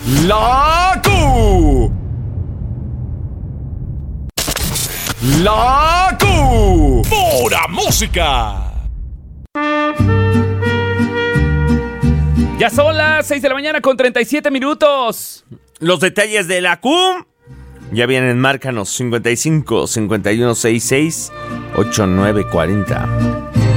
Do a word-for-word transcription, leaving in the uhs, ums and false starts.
La Q. La Q. Pura música. Ya son las seis de la mañana con treinta y siete minutos. Los detalles de la Q ya vienen. Márcanos cincuenta y cinco, cincuenta y uno, sesenta y seis, ochenta y nueve cuarenta.